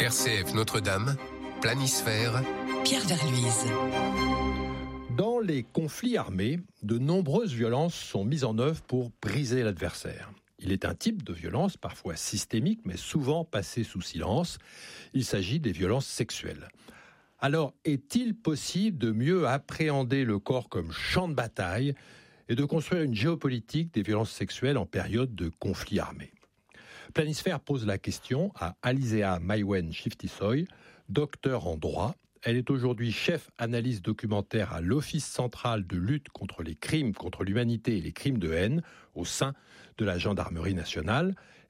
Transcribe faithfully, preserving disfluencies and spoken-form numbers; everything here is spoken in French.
R C F Notre-Dame, Planisphère, Pierre Verluise. Dans les conflits armés, de nombreuses violences sont mises en œuvre pour briser l'adversaire. Il est un type de violence parfois systémique, mais souvent passé sous silence. Il s'agit des violences sexuelles. Alors, est-il possible de mieux appréhender le corps comme champ de bataille et de construire une géopolitique des violences sexuelles en période de conflit armé ? Planisphère pose la question à Alizéa Maïwenn Chiftissoy, docteur en droit. Elle est aujourd'hui chef analyse documentaire à l'Office central de lutte contre les crimes contre l'humanité et les crimes de haine au sein de la Gendarmerie nationale.